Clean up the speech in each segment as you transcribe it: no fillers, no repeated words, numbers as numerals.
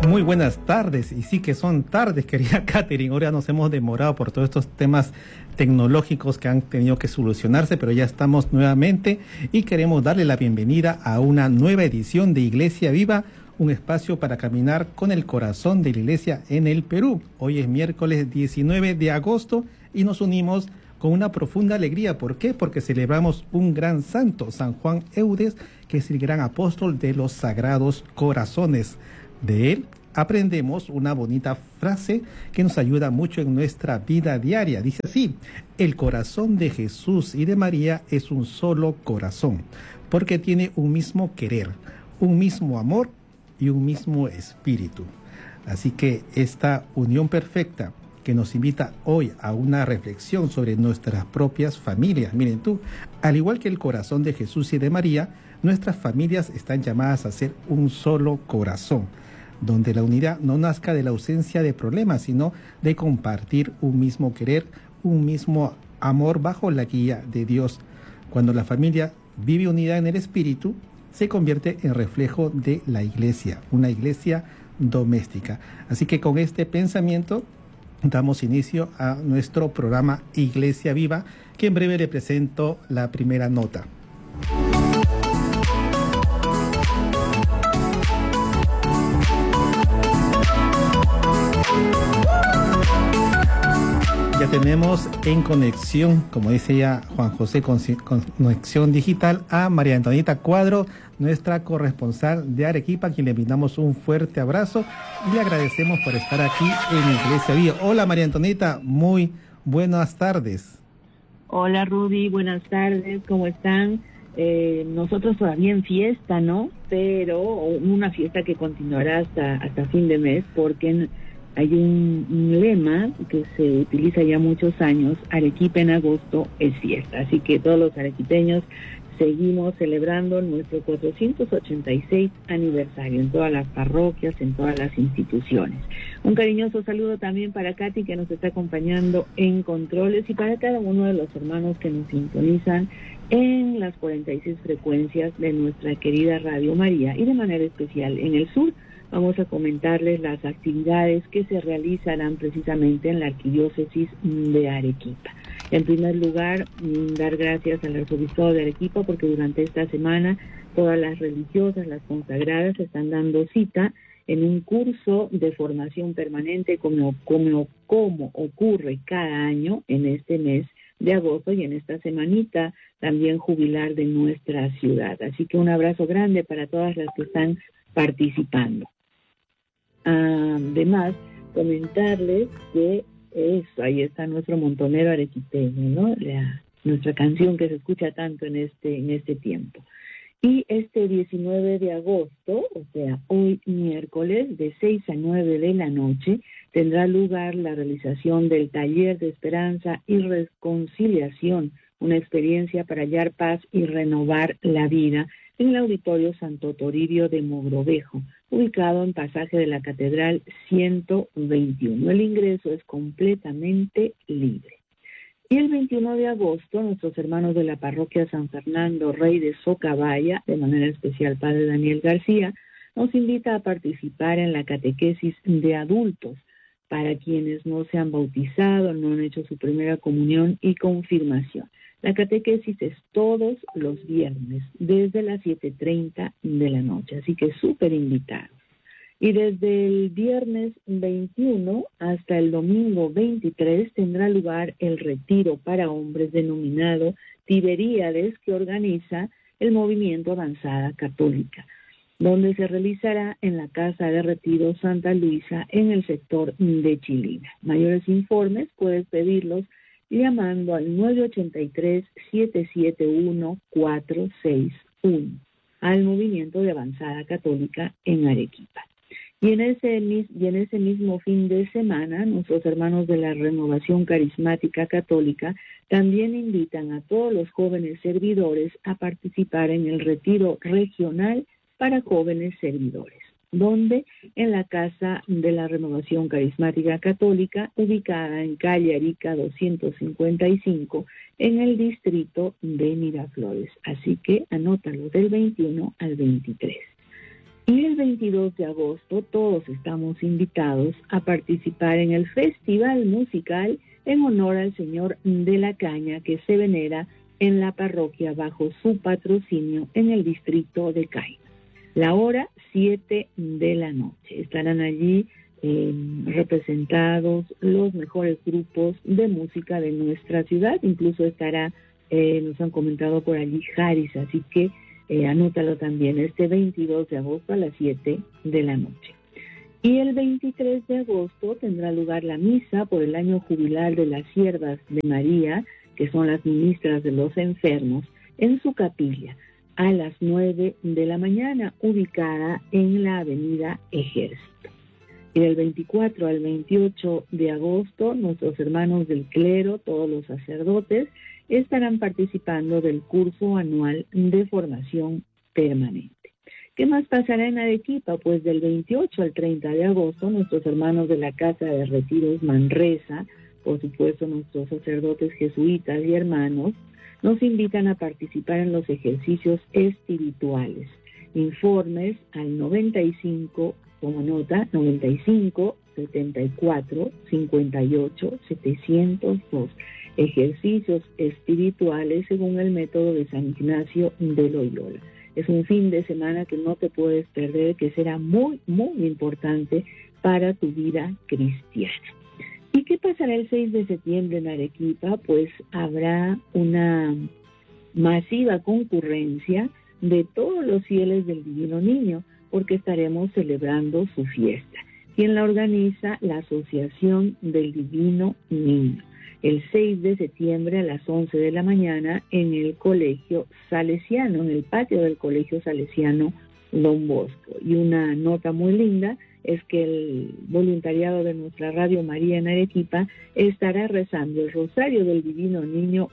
Muy buenas tardes, y sí que son tardes, querida Katherine. Ahora nos hemos demorado por todos estos temas tecnológicos que han tenido que solucionarse, pero ya estamos nuevamente y queremos darle la bienvenida a una nueva edición de Iglesia Viva, un espacio para caminar con el corazón de la Iglesia en el Perú. Hoy es miércoles 19 de agosto y nos unimos con una profunda alegría. ¿Por qué? Porque celebramos un gran santo, San Juan Eudes, que es el gran apóstol de los Sagrados Corazones. De él aprendemos una bonita frase que nos ayuda mucho en nuestra vida diaria. Dice así: el corazón de Jesús y de María es un solo corazón, porque tiene un mismo querer, un mismo amor y un mismo espíritu. Así que esta unión perfecta que nos invita hoy a una reflexión sobre nuestras propias familias. Miren tú, al igual que el corazón de Jesús y de María, nuestras familias están llamadas a ser un solo corazón, donde la unidad no nazca de la ausencia de problemas, sino de compartir un mismo querer, un mismo amor bajo la guía de Dios. Cuando la familia vive unida en el espíritu, se convierte en reflejo de la iglesia, una iglesia doméstica. Así que con este pensamiento damos inicio a nuestro programa Iglesia Viva, que en breve le presento la primera nota. Ya tenemos en conexión, como dice ya Juan José, con conexión digital, a María Antonita Cuadro, nuestra corresponsal de Arequipa, a quien le brindamos un fuerte abrazo y le agradecemos por estar aquí en Iglesia Viva. Hola María Antonita, muy buenas tardes. Hola Rudy, buenas tardes, ¿cómo están? Nosotros todavía en fiesta, ¿no? Pero una fiesta que continuará hasta fin de mes, porque hay un lema que se utiliza ya muchos años: Arequipa en agosto es fiesta. Así que todos los arequipeños seguimos celebrando nuestro 486 aniversario en todas las parroquias, en todas las instituciones. Un cariñoso saludo también para Katy, que nos está acompañando en controles, y para cada uno de los hermanos que nos sintonizan en las 46 frecuencias de nuestra querida Radio María, y de manera especial en el sur. Vamos a comentarles las actividades que se realizarán precisamente en la Arquidiócesis de Arequipa. En primer lugar, dar gracias al Arzobispado de Arequipa, porque durante esta semana todas las religiosas, las consagradas, están dando cita en un curso de formación permanente como ocurre cada año en este mes de agosto y en esta semanita también jubilar de nuestra ciudad. Así que un abrazo grande para todas las que están participando. Además, comentarles que ahí está nuestro montonero arequipeño, ¿no? Nuestra canción que se escucha tanto en este tiempo. Y este 19 de agosto, o sea, hoy miércoles, de 6 a 9 de la noche, tendrá lugar la realización del Taller de Esperanza y Reconciliación, una experiencia para hallar paz y renovar la vida, en el Auditorio Santo Toribio de Mogrovejo, ubicado en Pasaje de la Catedral 121. El ingreso es completamente libre. Y el 21 de agosto, nuestros hermanos de la parroquia San Fernando Rey de Socabaya, de manera especial Padre Daniel García, nos invita a participar en la catequesis de adultos para quienes no se han bautizado, no han hecho su primera comunión y confirmación. La catequesis es todos los viernes, desde las 7:30 de la noche, así que súper invitados. Y desde el viernes 21 hasta el domingo 23 tendrá lugar el retiro para hombres denominado Tiberíades, que organiza el Movimiento Avanzada Católica, donde se realizará en la Casa de Retiro Santa Luisa, en el sector de Chilina. Mayores informes puedes pedirlos llamando al 983-771-461 al Movimiento de Avanzada Católica en Arequipa. Y en ese mismo fin de semana, nuestros hermanos de la Renovación Carismática Católica también invitan a todos los jóvenes servidores a participar en el retiro regional para jóvenes servidores, donde en la Casa de la Renovación Carismática Católica, ubicada en calle Arica 255, en el distrito de Miraflores. Así que anótalo, del 21 al 23. Y el 22 de agosto todos estamos invitados a participar en el festival musical en honor al Señor de la Caña, que se venera en la parroquia bajo su patrocinio en el distrito de Caima. La hora 7 de la noche. Estarán allí representados los mejores grupos de música de nuestra ciudad. Incluso estará, nos han comentado por allí, Haris, así que anótalo también, este 22 de agosto a las 7 de la noche. Y el 23 de agosto tendrá lugar la misa por el año jubilar de las siervas de María, que son las ministras de los enfermos, en su capilla, a las 9 de la mañana, ubicada en la avenida Ejército. Y del 24 al 28 de agosto, nuestros hermanos del clero, todos los sacerdotes, estarán participando del curso anual de formación permanente. ¿Qué más pasará en Arequipa? Pues del 28 al 30 de agosto, nuestros hermanos de la Casa de Retiros Manresa, por supuesto nuestros sacerdotes jesuitas y hermanos, nos invitan a participar en los ejercicios espirituales. Informes al 95, como nota, 95 74 58 702. Ejercicios espirituales según el método de San Ignacio de Loyola. Es un fin de semana que no te puedes perder, que será muy, muy importante para tu vida cristiana. ¿Y qué pasará el 6 de septiembre en Arequipa? Pues habrá una masiva concurrencia de todos los fieles del Divino Niño, porque estaremos celebrando su fiesta. Quien la organiza, la Asociación del Divino Niño. El 6 de septiembre a las 11 de la mañana en el Colegio Salesiano, en el patio del Colegio Salesiano Don Bosco. Y una nota muy linda es que el voluntariado de nuestra Radio María en Arequipa estará rezando el Rosario del Divino Niño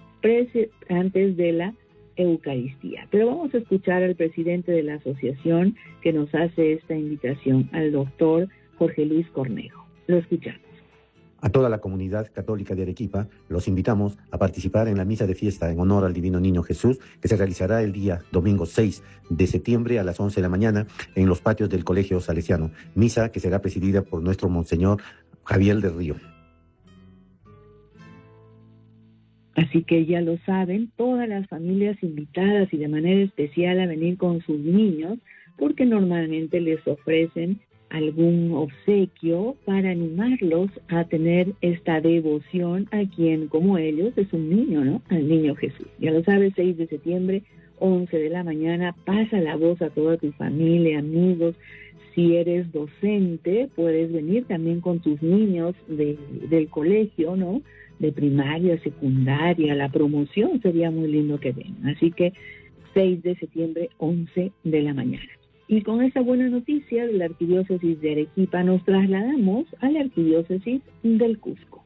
antes de la Eucaristía. Pero vamos a escuchar al presidente de la asociación que nos hace esta invitación, al doctor Jorge Luis Cornejo. Lo escuchamos. A toda la comunidad católica de Arequipa los invitamos a participar en la misa de fiesta en honor al Divino Niño Jesús, que se realizará el día domingo 6 de septiembre a las 11 de la mañana en los patios del Colegio Salesiano. Misa que será presidida por nuestro Monseñor Javier del Río. Así que ya lo saben, todas las familias invitadas y de manera especial a venir con sus niños, porque normalmente les ofrecen algún obsequio para animarlos a tener esta devoción a quien, como ellos, es un niño, ¿no? Al niño Jesús. Ya lo sabes, 6 de septiembre, 11 de la mañana, pasa la voz a toda tu familia, amigos. Si eres docente, puedes venir también con tus niños del colegio, ¿no? De primaria, secundaria, la promoción sería muy lindo que vengan. Así que 6 de septiembre, 11 de la mañana. Y con esta buena noticia de la Arquidiócesis de Arequipa nos trasladamos a la Arquidiócesis del Cusco.